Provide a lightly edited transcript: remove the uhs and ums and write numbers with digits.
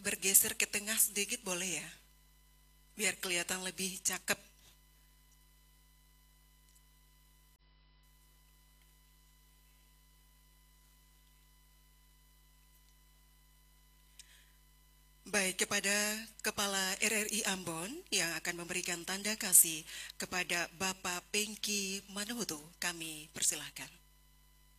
bergeser ke tengah sedikit boleh ya? Biar kelihatan lebih cakep. Baik, kepada Kepala RRI Ambon yang akan memberikan tanda kasih kepada Bapak Pengki Manuhutu, kami persilahkan.